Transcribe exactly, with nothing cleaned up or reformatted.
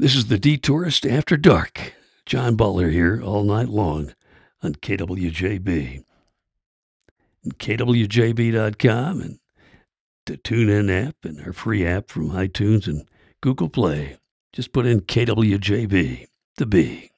This is the Detourist After Dark. John Butler here all night long on K W J B. And K W J B dot com and the TuneIn app and our free app from iTunes and Google Play. Just put in K W J B, the B.